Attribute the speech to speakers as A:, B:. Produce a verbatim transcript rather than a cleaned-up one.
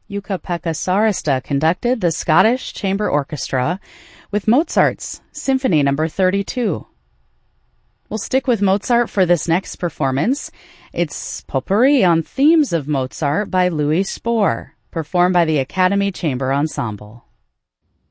A: Jukka-Pekka Saarista conducted the Scottish Chamber Orchestra with Mozart's Symphony number thirty-two. We'll stick with Mozart for this next performance. It's Potpourri on Themes of Mozart by Louis Spohr, performed by the Academy Chamber Ensemble.